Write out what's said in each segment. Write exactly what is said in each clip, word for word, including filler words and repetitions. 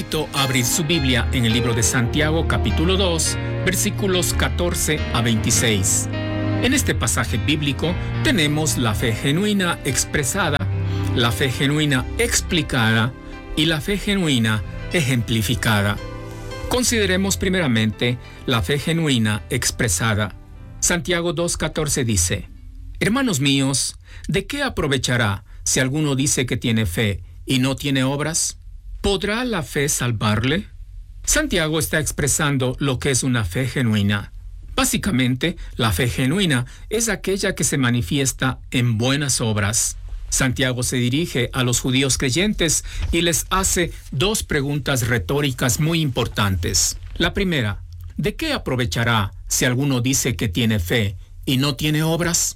invito a abrir su Biblia en el libro de Santiago, capítulo dos, versículos catorce a veintiséis. En este pasaje bíblico tenemos la fe genuina expresada, la fe genuina explicada y la fe genuina ejemplificada. Consideremos primeramente la fe genuina expresada. Santiago dos catorce dice: Hermanos míos, ¿de qué aprovechará si alguno dice que tiene fe y no tiene obras? ¿Podrá la fe salvarle? Santiago está expresando lo que es una fe genuina. Básicamente, la fe genuina es aquella que se manifiesta en buenas obras. Santiago se dirige a los judíos creyentes y les hace dos preguntas retóricas muy importantes. La primera: ¿de qué aprovechará si alguno dice que tiene fe y no tiene obras?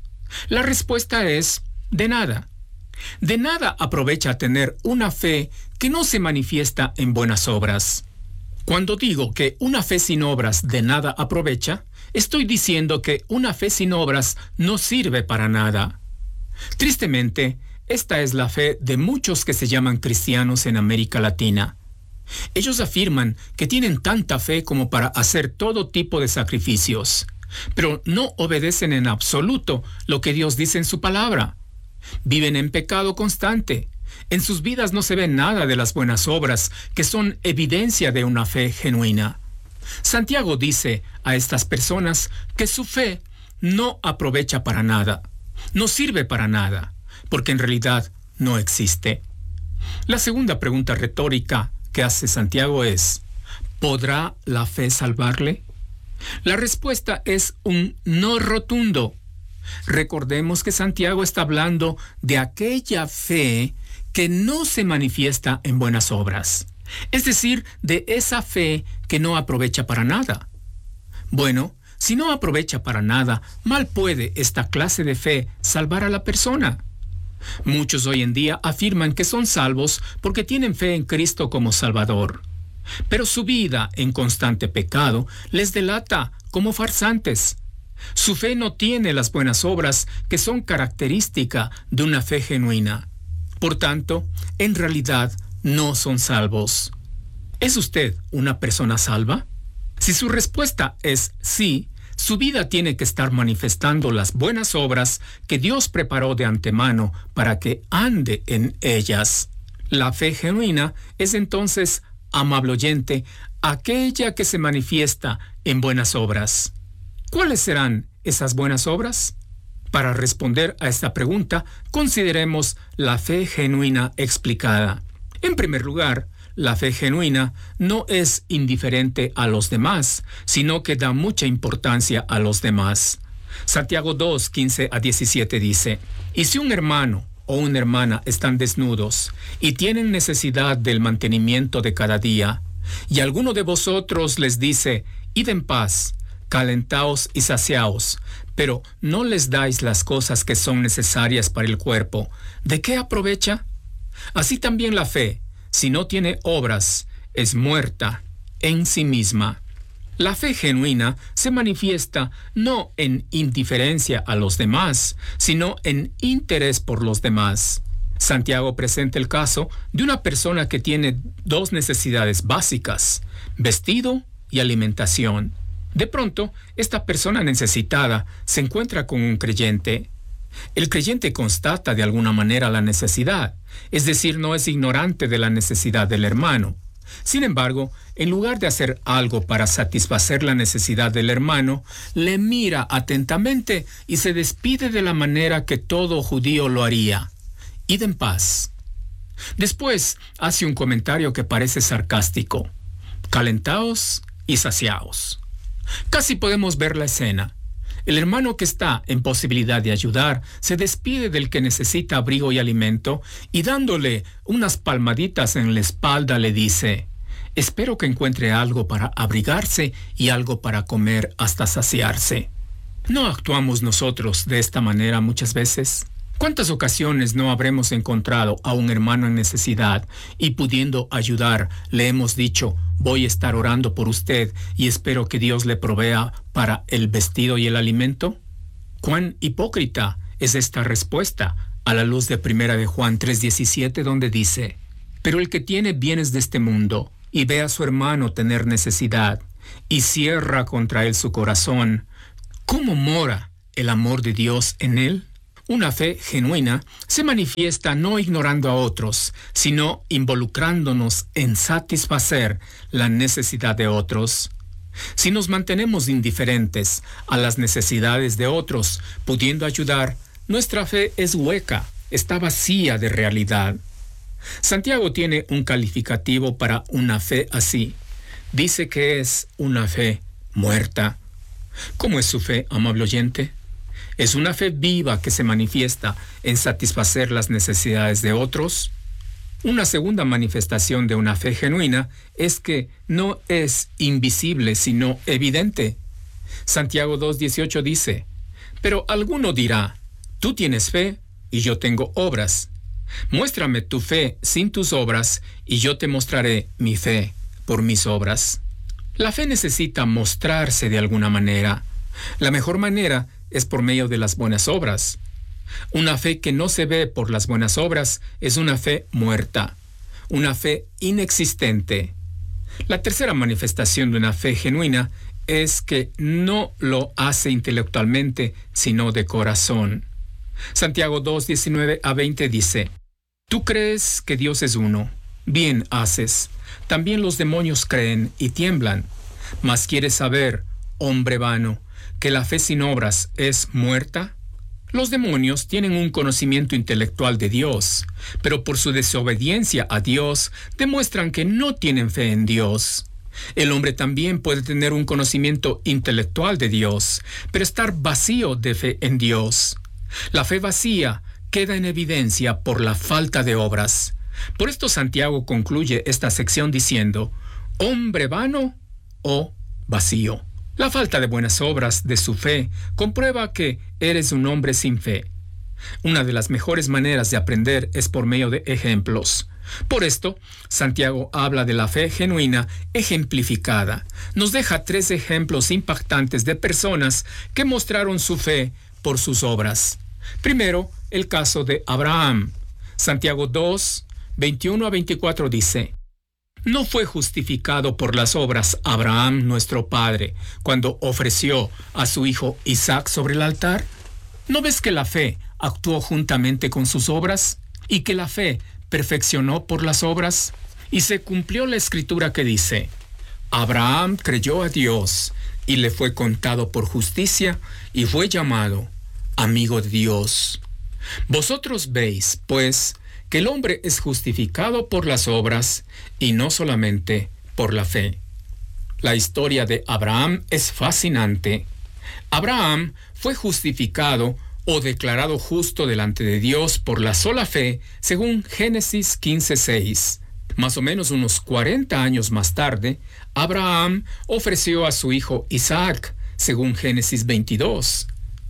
La respuesta es: de nada. De nada aprovecha tener una fe que no se manifiesta en buenas obras. Cuando digo que una fe sin obras de nada aprovecha, estoy diciendo que una fe sin obras no sirve para nada. Tristemente, esta es la fe de muchos que se llaman cristianos en América Latina. Ellos afirman que tienen tanta fe como para hacer todo tipo de sacrificios, pero no obedecen en absoluto lo que Dios dice en su palabra. Viven en pecado constante. En sus vidas no se ve nada de las buenas obras, que son evidencia de una fe genuina. Santiago dice a estas personas que su fe no aprovecha para nada, no sirve para nada, porque en realidad no existe. La segunda pregunta retórica que hace Santiago es: ¿podrá la fe salvarle? La respuesta es un no rotundo. Recordemos que Santiago está hablando de aquella fe que no se manifiesta en buenas obras, es decir, de esa fe que no aprovecha para nada. Bueno, si no aprovecha para nada, mal puede esta clase de fe salvar a la persona. Muchos hoy en día afirman que son salvos porque tienen fe en Cristo como Salvador, pero su vida en constante pecado les delata como farsantes. Su fe no tiene las buenas obras que son característica de una fe genuina. Por tanto, en realidad no son salvos. ¿Es usted una persona salva? Si su respuesta es sí, su vida tiene que estar manifestando las buenas obras que Dios preparó de antemano para que ande en ellas. La fe genuina es entonces, amable oyente, aquella que se manifiesta en buenas obras. ¿Cuáles serán esas buenas obras? Para responder a esta pregunta, consideremos la fe genuina explicada. En primer lugar, la fe genuina no es indiferente a los demás, sino que da mucha importancia a los demás. Santiago dos, quince a diecisiete dice: Y si un hermano o una hermana están desnudos y tienen necesidad del mantenimiento de cada día, y alguno de vosotros les dice: Id en paz, calentaos y saciaos, pero no les dais las cosas que son necesarias para el cuerpo, ¿de qué aprovecha? Así también la fe, si no tiene obras, es muerta en sí misma. La fe genuina se manifiesta no en indiferencia a los demás, sino en interés por los demás. Santiago presenta el caso de una persona que tiene dos necesidades básicas: vestido y alimentación. De pronto, esta persona necesitada se encuentra con un creyente. El creyente constata de alguna manera la necesidad, es decir, no es ignorante de la necesidad del hermano. Sin embargo, en lugar de hacer algo para satisfacer la necesidad del hermano, le mira atentamente y se despide de la manera que todo judío lo haría: Id en paz. Después hace un comentario que parece sarcástico: calentaos y saciaos. Casi podemos ver la escena. El hermano que está en posibilidad de ayudar se despide del que necesita abrigo y alimento y dándole unas palmaditas en la espalda le dice: espero que encuentre algo para abrigarse y algo para comer hasta saciarse. ¿No actuamos nosotros de esta manera muchas veces? ¿Cuántas ocasiones no habremos encontrado a un hermano en necesidad y pudiendo ayudar le hemos dicho: voy a estar orando por usted y espero que Dios le provea para el vestido y el alimento? ¿Cuán hipócrita es esta respuesta a la luz de Primera de Juan tres diecisiete, donde dice: Pero el que tiene bienes de este mundo y ve a su hermano tener necesidad y cierra contra él su corazón, ¿cómo mora el amor de Dios en él? Una fe genuina se manifiesta no ignorando a otros, sino involucrándonos en satisfacer la necesidad de otros. Si nos mantenemos indiferentes a las necesidades de otros, pudiendo ayudar, nuestra fe es hueca, está vacía de realidad. Santiago tiene un calificativo para una fe así. Dice que es una fe muerta. ¿Cómo es su fe, amable oyente? ¿Es una fe viva que se manifiesta en satisfacer las necesidades de otros? Una segunda manifestación de una fe genuina es que no es invisible, sino evidente. Santiago dos dieciocho dice, pero alguno dirá, tú tienes fe y yo tengo obras. Muéstrame tu fe sin tus obras y yo te mostraré mi fe por mis obras. La fe necesita mostrarse de alguna manera. La mejor manera es por medio de las buenas obras. Una fe que no se ve por las buenas obras es una fe muerta, una fe inexistente. La tercera manifestación de una fe genuina es que no lo hace intelectualmente, sino de corazón. Santiago dos diecinueve a veinte dice, tú crees que Dios es uno, bien haces. También los demonios creen y tiemblan. Mas ¿quieres saber, hombre vano, que la fe sin obras es muerta? Los demonios tienen un conocimiento intelectual de Dios, pero por su desobediencia a Dios demuestran que no tienen fe en Dios. El hombre también puede tener un conocimiento intelectual de Dios, pero estar vacío de fe en Dios. La fe vacía queda en evidencia por la falta de obras. Por esto Santiago concluye esta sección diciendo, hombre vano o vacío. La falta de buenas obras de su fe comprueba que eres un hombre sin fe. Una de las mejores maneras de aprender es por medio de ejemplos. Por esto, Santiago habla de la fe genuina ejemplificada. Nos deja tres ejemplos impactantes de personas que mostraron su fe por sus obras. Primero, el caso de Abraham. Santiago dos, veintiuno a veinticuatro dice, ¿no fue justificado por las obras Abraham nuestro padre cuando ofreció a su hijo Isaac sobre el altar? ¿No ves que la fe actuó juntamente con sus obras y que la fe perfeccionó por las obras? Y se cumplió la escritura que dice, Abraham creyó a Dios y le fue contado por justicia y fue llamado amigo de Dios. Vosotros veis, pues, que el hombre es justificado por las obras y no solamente por la fe. La historia de Abraham es fascinante. Abraham fue justificado o declarado justo delante de Dios por la sola fe, según Génesis quince seis. Más o menos unos cuarenta años más tarde, Abraham ofreció a su hijo Isaac, según Génesis veintidós.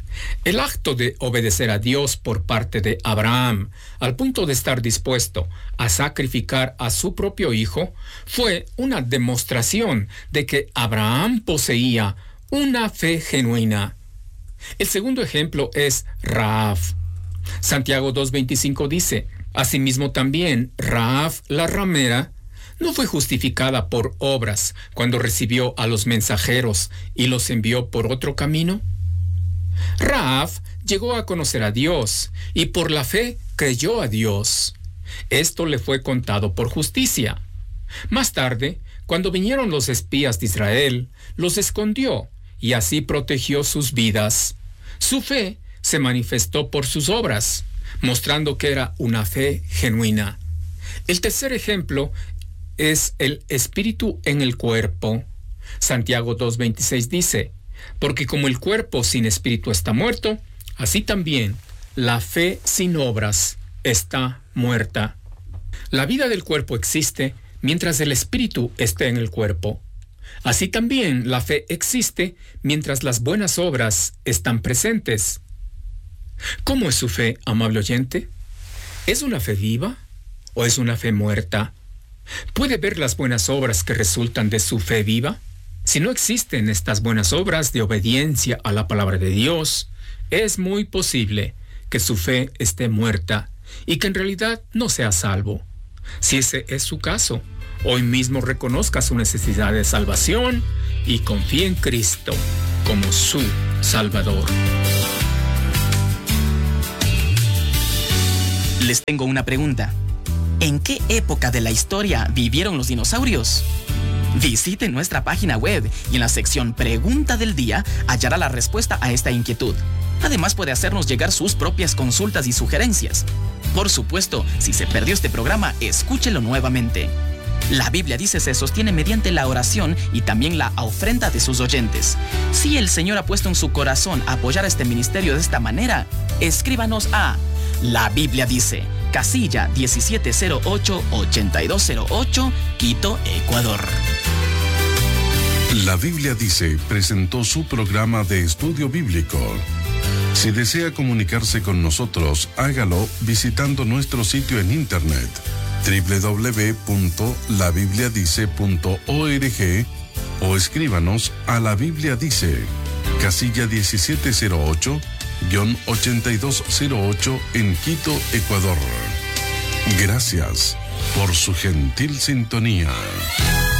El acto de obedecer a Dios por parte de Abraham, al punto de estar dispuesto a sacrificar a su propio hijo, fue una demostración de que Abraham poseía una fe genuina. El segundo ejemplo es Rahab. Santiago dos veinticinco dice, asimismo también Rahab la ramera no fue justificada por obras cuando recibió a los mensajeros y los envió por otro camino. Rahab llegó a conocer a Dios y por la fe creyó a Dios. Esto le fue contado por justicia. Más tarde, cuando vinieron los espías de Israel, los escondió y así protegió sus vidas. Su fe se manifestó por sus obras, mostrando que era una fe genuina. El tercer ejemplo es el espíritu en el cuerpo. Santiago dos veintiséis dice, porque como el cuerpo sin espíritu está muerto, así también la fe sin obras está muerta. La vida del cuerpo existe mientras el espíritu esté en el cuerpo. Así también la fe existe mientras las buenas obras están presentes. ¿Cómo es su fe, amable oyente? ¿Es una fe viva o es una fe muerta? ¿Puede ver las buenas obras que resultan de su fe viva? Si no existen estas buenas obras de obediencia a la palabra de Dios, es muy posible que su fe esté muerta y que en realidad no sea salvo. Si ese es su caso, hoy mismo reconozca su necesidad de salvación y confíe en Cristo como su Salvador. Les tengo una pregunta. ¿En qué época de la historia vivieron los dinosaurios? Visite nuestra página web y en la sección Pregunta del Día hallará la respuesta a esta inquietud. Además puede hacernos llegar sus propias consultas y sugerencias. Por supuesto, si se perdió este programa, escúchelo nuevamente. La Biblia dice se sostiene mediante la oración y también la ofrenda de sus oyentes. Si el Señor ha puesto en su corazón apoyar este ministerio de esta manera, escríbanos a La Biblia dice, casilla diecisiete cero ocho, ochenta y dos cero ocho, Quito, Ecuador. La Biblia dice presentó su programa de estudio bíblico. Si desea comunicarse con nosotros, hágalo visitando nuestro sitio en internet doble u doble u doble u punto la biblia dice punto org o escríbanos a La Biblia Dice, casilla diecisiete cero ocho, ochenta y dos cero ocho en Quito, Ecuador. Gracias por su gentil sintonía.